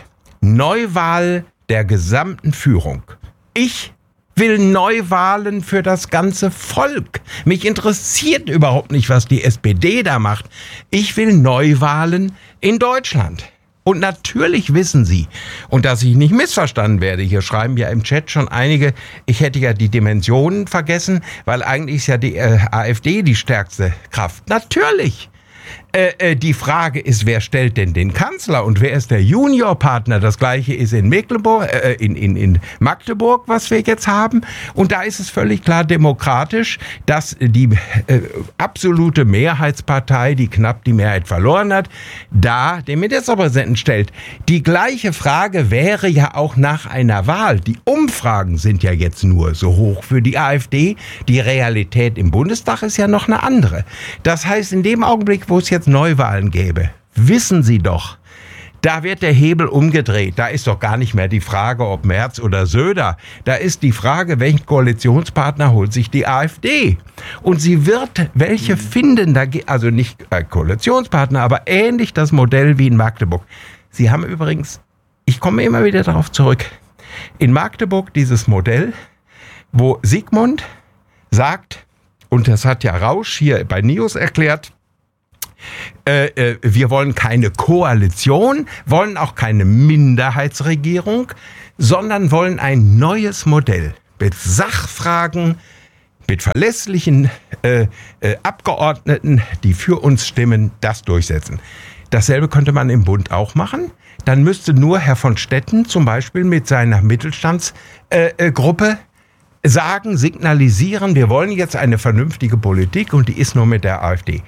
Neuwahl der gesamten Führung. Ich will Neuwahlen für das ganze Volk. Mich interessiert überhaupt nicht, was die S P D da macht. Ich will Neuwahlen in Deutschland. Und natürlich wissen Sie, und dass ich nicht missverstanden werde, hier schreiben ja im Chat schon einige, ich hätte ja die Dimensionen vergessen, weil eigentlich ist ja die äh, AfD die stärkste Kraft. Natürlich. Äh, äh, die Frage ist, wer stellt denn den Kanzler und wer ist der Juniorpartner? Das gleiche ist in Mecklenburg, äh, in, in, in Magdeburg, was wir jetzt haben. Und da ist es völlig klar demokratisch, dass die äh, absolute Mehrheitspartei, die knapp die Mehrheit verloren hat, da den Ministerpräsidenten stellt. Die gleiche Frage wäre ja auch nach einer Wahl. Die Umfragen sind ja jetzt nur so hoch für die AfD. Die Realität im Bundestag ist ja noch eine andere. Das heißt, in dem Augenblick, wo es jetzt Neuwahlen gäbe, wissen Sie doch, Da wird der Hebel umgedreht. Da ist doch gar nicht mehr die Frage, ob Merz oder Söder. Da ist die Frage, welchen Koalitionspartner holt sich die AfD? Und sie wird welche finden, da, also nicht äh, Koalitionspartner, aber ähnlich das Modell wie in Magdeburg. Sie haben übrigens, ich komme immer wieder darauf zurück, in Magdeburg dieses Modell, wo Sigmund sagt, und das hat ja Rausch hier bei Nios erklärt, äh, äh, wir wollen keine Koalition, wollen auch keine Minderheitsregierung, sondern wollen ein neues Modell mit Sachfragen, mit verlässlichen äh, äh, Abgeordneten, die für uns stimmen, das durchsetzen. Dasselbe könnte man im Bund auch machen. Dann müsste nur Herr von Stetten zum Beispiel mit seiner Mittelstandsgruppe äh, äh, sagen, signalisieren, wir wollen jetzt eine vernünftige Politik und die ist nur mit der AfD.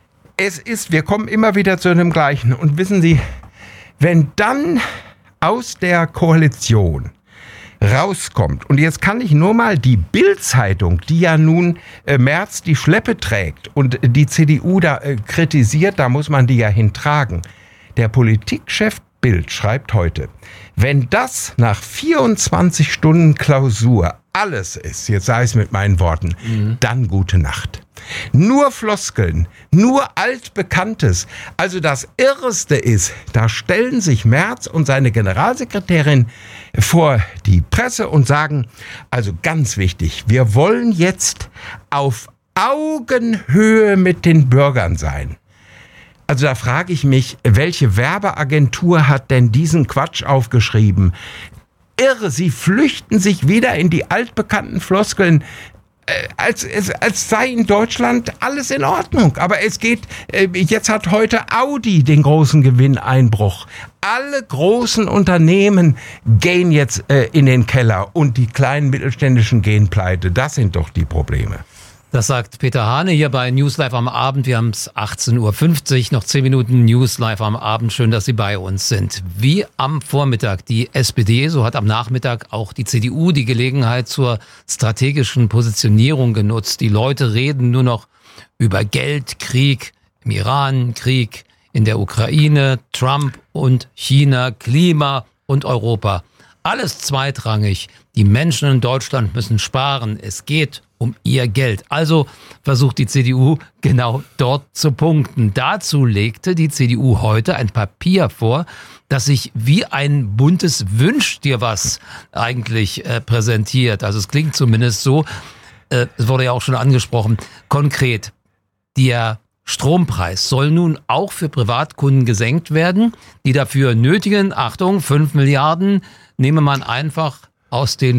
Es ist, wir kommen immer wieder zu dem Gleichen. Und wissen Sie, wenn dann aus der Koalition rauskommt, und jetzt kann ich nur mal die Bild-Zeitung, die ja nun äh, Merz die Schleppe trägt und die C D U da äh, kritisiert, da muss man die ja hintragen. Der Politikchef Bild schreibt heute, wenn das nach vierundzwanzig Stunden Klausur alles ist, jetzt sage ich es mit meinen Worten, mhm. dann gute Nacht. Nur Floskeln, nur Altbekanntes. Also das Irreste ist, da stellen sich Merz und seine Generalsekretärin vor die Presse und sagen, also ganz wichtig, wir wollen jetzt auf Augenhöhe mit den Bürgern sein. Also da frage ich mich, welche Werbeagentur hat denn diesen Quatsch aufgeschrieben? Irre, sie flüchten sich wieder in die altbekannten Floskeln, äh, als, als, als sei in Deutschland alles in Ordnung. Aber es geht, äh, jetzt hat heute Audi den großen Gewinneinbruch. Alle großen Unternehmen gehen jetzt äh, in den Keller und die kleinen mittelständischen gehen pleite. Das sind doch die Probleme. Das sagt Peter Hane hier bei News Live am Abend. Wir haben es achtzehn Uhr fünfzig, noch zehn Minuten News Live am Abend. Schön, dass Sie bei uns sind. Wie am Vormittag die S P D, so hat am Nachmittag auch die C D U die Gelegenheit zur strategischen Positionierung genutzt. Die Leute reden nur noch über Geld, Krieg im Iran, Krieg in der Ukraine, Trump und China, Klima und Europa. Alles zweitrangig. Die Menschen in Deutschland müssen sparen. Es geht um ihr Geld. Also versucht die C D U genau dort zu punkten. Dazu legte die C D U heute ein Papier vor, das sich wie ein buntes Wünsch dir was eigentlich äh, präsentiert. Also es klingt zumindest so, äh, es wurde ja auch schon angesprochen, konkret, der Strompreis soll nun auch für Privatkunden gesenkt werden. Die dafür nötigen, Achtung, fünf Milliarden nehme man einfach aus den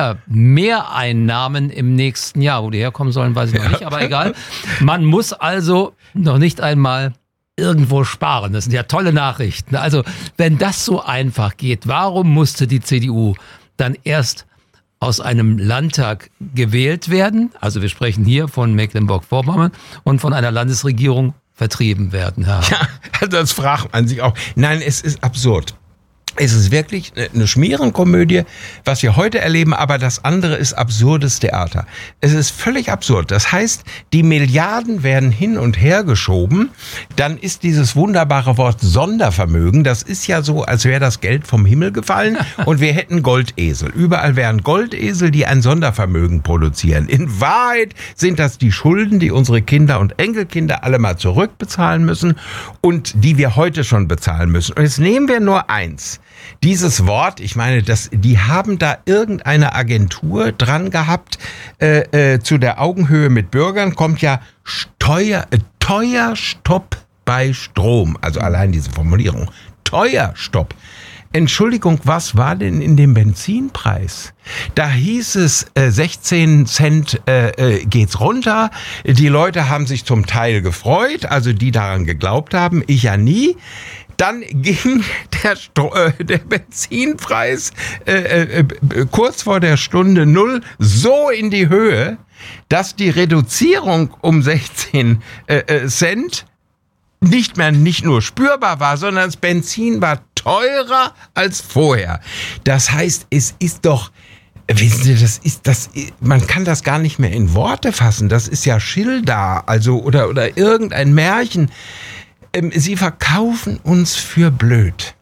Steuermehreinnahmen im nächsten Jahr. Wo die herkommen sollen, weiß ich noch nicht, aber egal. Man muss also noch nicht einmal irgendwo sparen. Das sind ja tolle Nachrichten. Also wenn das so einfach geht, warum musste die C D U dann erst aus einem Landtag gewählt werden? Also wir sprechen hier von Mecklenburg-Vorpommern und von einer Landesregierung vertrieben werden. Ja, ja, das fragt man sich auch. Nein, es ist absurd. Es ist wirklich eine Schmierenkomödie, was wir heute erleben, aber das andere ist absurdes Theater. Es ist völlig absurd. Das heißt, die Milliarden werden hin und her geschoben. Dann ist dieses wunderbare Wort Sondervermögen, das ist ja so, als wäre das Geld vom Himmel gefallen und wir hätten Goldesel. Überall wären Goldesel, die ein Sondervermögen produzieren. In Wahrheit sind das die Schulden, die unsere Kinder und Enkelkinder alle mal zurückbezahlen müssen und die wir heute schon bezahlen müssen. Und jetzt nehmen wir nur eins. Dieses Wort, ich meine, das, die haben da irgendeine Agentur dran gehabt, äh, äh, zu der Augenhöhe mit Bürgern kommt ja Steuer, äh, Teuerstopp bei Strom. Also allein diese Formulierung. Teuerstopp. Entschuldigung, was war denn in dem Benzinpreis? Da hieß es, äh, sechzehn Cent äh, äh, geht's runter. Die Leute haben sich zum Teil gefreut, also die daran geglaubt haben, ich ja nie. Dann ging der, Stro- äh, der Benzinpreis äh, äh, kurz vor der Stunde Null so in die Höhe, dass die Reduzierung um sechzehn äh, Cent nicht mehr nicht nur spürbar war, sondern das Benzin war teurer als vorher. Das heißt, es ist doch, wissen Sie, das ist das, man kann das gar nicht mehr in Worte fassen. Das ist ja Schilder, also oder oder irgendein Märchen. Sie verkaufen uns für blöd.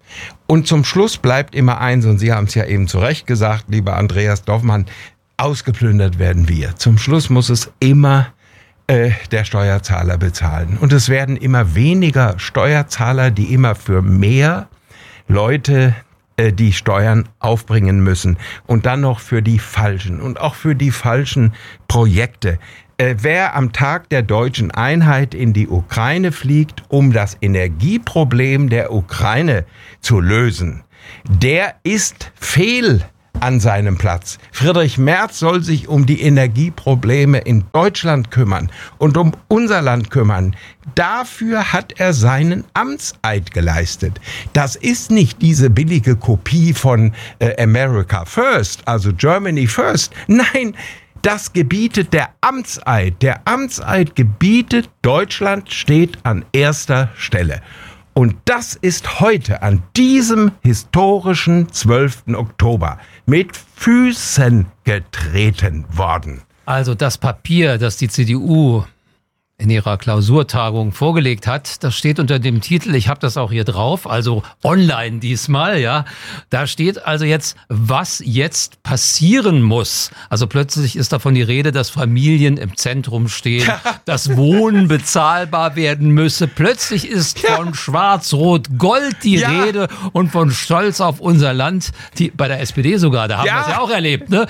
Und zum Schluss bleibt immer eins, und Sie haben es ja eben zu Recht gesagt, lieber Andreas Dorfmann, ausgeplündert werden wir. Zum Schluss muss es immer äh, der Steuerzahler bezahlen. Und es werden immer weniger Steuerzahler, die immer für mehr Leute äh, die Steuern aufbringen müssen. Und dann noch für die falschen und auch für die falschen Projekte. Äh, wer am Tag der deutschen Einheit in die Ukraine fliegt, um das Energieproblem der Ukraine zu lösen, der ist fehl an seinem Platz. Friedrich Merz soll sich um die Energieprobleme in Deutschland kümmern und um unser Land kümmern. Dafür hat er seinen Amtseid geleistet. Das ist nicht diese billige Kopie von äh, America First, also Germany First. Nein, das gebietet der Amtseid. Der Amtseid gebietet, Deutschland steht an erster Stelle. Und das ist heute, an diesem historischen zwölften Oktober, mit Füßen getreten worden. Also das Papier, das die C D U in ihrer Klausurtagung vorgelegt hat, das steht unter dem Titel, ich habe das auch hier drauf, also online diesmal, ja. Da steht also jetzt, was jetzt passieren muss. Also plötzlich ist davon die Rede, dass Familien im Zentrum stehen, dass Wohnen bezahlbar werden müsse. Plötzlich ist ja. von Schwarz-Rot-Gold die ja. Rede und von Stolz auf unser Land, die, bei der S P D sogar, da haben ja. wir es ja auch erlebt, ne?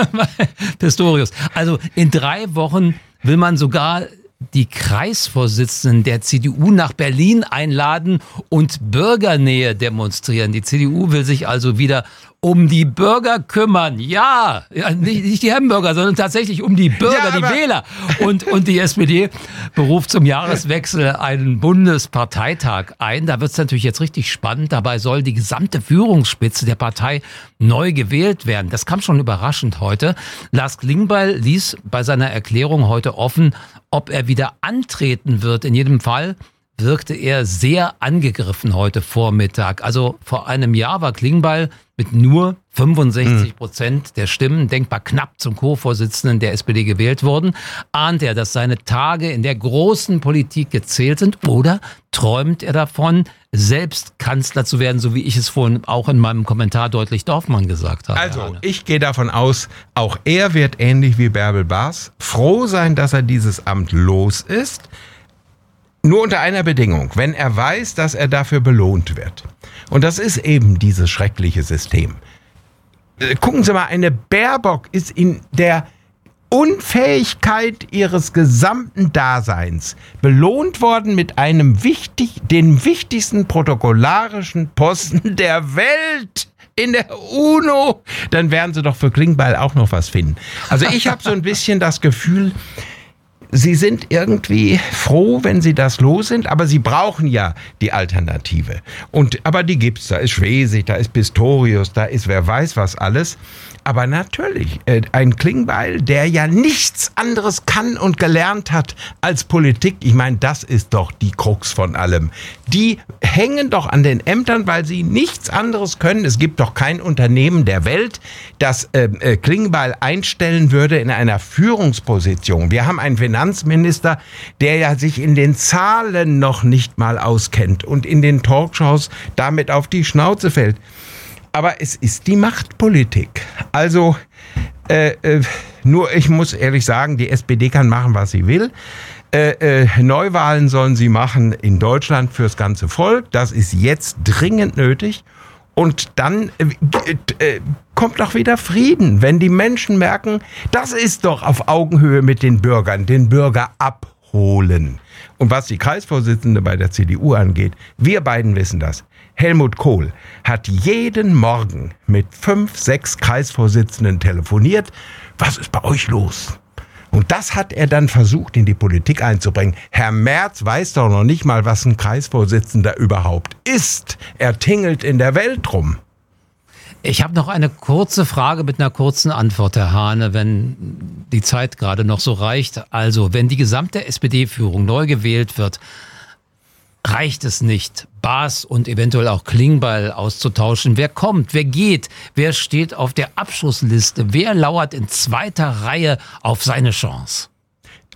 Pistorius. Also in drei Wochen will man sogar die Kreisvorsitzenden der C D U nach Berlin einladen und Bürgernähe demonstrieren. Die C D U will sich also wieder um die Bürger kümmern. Ja, ja nicht, nicht die Hamburger, sondern tatsächlich um die Bürger, ja, die Wähler. Und, und die S P D beruft zum Jahreswechsel einen Bundesparteitag ein. Da wird es natürlich jetzt richtig spannend. Dabei soll die gesamte Führungsspitze der Partei neu gewählt werden. Das kam schon überraschend heute. Lars Klingbeil ließ bei seiner Erklärung heute offen, ob er wieder antreten wird. In jedem Fall wirkte er sehr angegriffen heute Vormittag. Also vor einem Jahr war Klingbeil mit nur fünfundsechzig Prozent der Stimmen, denkbar knapp zum Co-Vorsitzenden der S P D gewählt worden. Ahnt er, dass seine Tage in der großen Politik gezählt sind, oder träumt er davon, selbst Kanzler zu werden, so wie ich es vorhin auch in meinem Kommentar deutlich Dorfmann gesagt habe? Also, ich gehe davon aus, auch er wird ähnlich wie Bärbel Baas froh sein, dass er dieses Amt los ist. Nur unter einer Bedingung, wenn er weiß, dass er dafür belohnt wird. Und das ist eben dieses schreckliche System. Gucken Sie mal, eine Baerbock ist in der Unfähigkeit ihres gesamten Daseins belohnt worden mit einem wichtig, den wichtigsten protokollarischen Posten der Welt. In der UNO. Dann werden Sie doch für Klingbeil auch noch was finden. Also ich habe so ein bisschen das Gefühl, Sie sind irgendwie froh, wenn Sie das los sind, aber Sie brauchen ja die Alternative. Und, aber die gibt's. Da ist Schwesig, da ist Pistorius, da ist wer weiß was alles. Aber natürlich, äh, ein Klingbeil, der ja nichts anderes kann und gelernt hat als Politik. Ich meine, das ist doch die Krux von allem. Die hängen doch an den Ämtern, weil sie nichts anderes können. Es gibt doch kein Unternehmen der Welt, das äh, äh, Klingbeil einstellen würde in einer Führungsposition. Wir haben einen Finanzminister, der ja sich in den Zahlen noch nicht mal auskennt und in den Talkshows damit auf die Schnauze fällt. Aber es ist die Machtpolitik. Also, äh, äh, nur ich muss ehrlich sagen, die S P D kann machen, was sie will. Äh, äh, Neuwahlen sollen sie machen in Deutschland fürs ganze Volk. Das ist jetzt dringend nötig. Und dann äh, äh, kommt doch wieder Frieden, wenn die Menschen merken, das ist doch auf Augenhöhe mit den Bürgern, den Bürger abholen. Und was die Kreisvorsitzende bei der C D U angeht, wir beiden wissen das. Helmut Kohl hat jeden Morgen mit fünf, sechs Kreisvorsitzenden telefoniert. Was ist bei euch los? Und das hat er dann versucht, in die Politik einzubringen. Herr Merz weiß doch noch nicht mal, was ein Kreisvorsitzender überhaupt ist. Er tingelt in der Welt rum. Ich habe noch eine kurze Frage mit einer kurzen Antwort, Herr Hahne, wenn die Zeit gerade noch so reicht. Also, wenn die gesamte S P D-Führung neu gewählt wird, reicht es nicht, Baas und eventuell auch Klingbeil auszutauschen. Wer kommt, wer geht, wer steht auf der Abschussliste, wer lauert in zweiter Reihe auf seine Chance?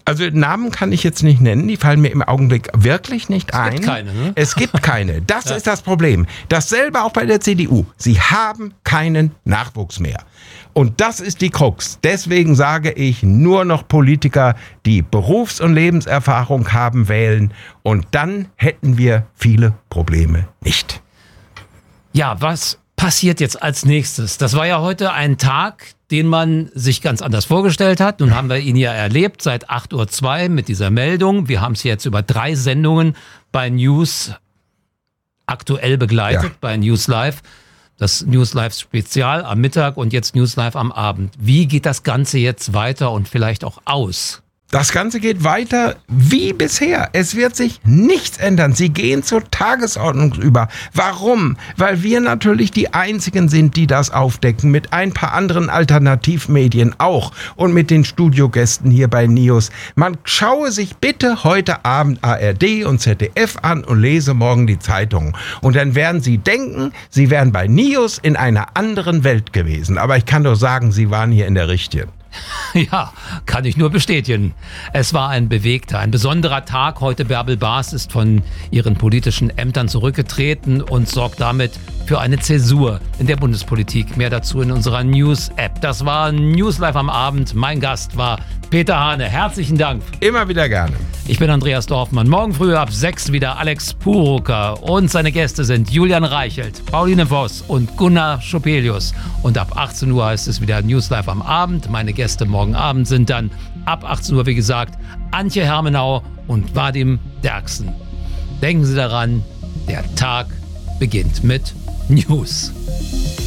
Also Namen kann ich jetzt nicht nennen, die fallen mir im Augenblick wirklich nicht ein. Es gibt keine, ne? Es gibt keine. Das Ja. ist das Problem. Dasselbe auch bei der C D U. Sie haben keinen Nachwuchs mehr. Und das ist die Krux. Deswegen sage ich, nur noch Politiker, die Berufs- und Lebenserfahrung haben, wählen. Und dann hätten wir viele Probleme nicht. Ja, was passiert jetzt als nächstes? Das war ja heute ein Tag, den man sich ganz anders vorgestellt hat. Nun haben wir ihn ja erlebt seit acht Uhr zwei mit dieser Meldung. Wir haben es jetzt über drei Sendungen bei News aktuell begleitet, Ja. bei News Live. Das News Live Spezial am Mittag und jetzt News Live am Abend. Wie geht das Ganze jetzt weiter und vielleicht auch aus? Das Ganze geht weiter wie bisher. Es wird sich nichts ändern. Sie gehen zur Tagesordnung über. Warum? Weil wir natürlich die Einzigen sind, die das aufdecken. Mit ein paar anderen Alternativmedien auch. Und mit den Studiogästen hier bei News. Man schaue sich bitte heute Abend A R D und Z D F an und lese morgen die Zeitungen. Und dann werden Sie denken, Sie wären bei News in einer anderen Welt gewesen. Aber ich kann doch sagen, Sie waren hier in der richtigen. Ja, kann ich nur bestätigen. Es war ein bewegter, ein besonderer Tag. Heute Bärbel Baas ist von ihren politischen Ämtern zurückgetreten und sorgt damit für eine Zäsur in der Bundespolitik. Mehr dazu in unserer News-App. Das war News Live am Abend. Mein Gast war Peter Hane. Herzlichen Dank. Immer wieder gerne. Ich bin Andreas Dorfmann. Morgen früh ab sechs wieder Alex Purucker. Und seine Gäste sind Julian Reichelt, Pauline Voss und Gunnar Schopelius. Und ab achtzehn Uhr heißt es wieder News Live am Abend. Meine Gäste morgen Abend sind dann ab achtzehn Uhr, wie gesagt, Antje Hermenau und Vadim Derksen. Denken Sie daran, der Tag beginnt mit News.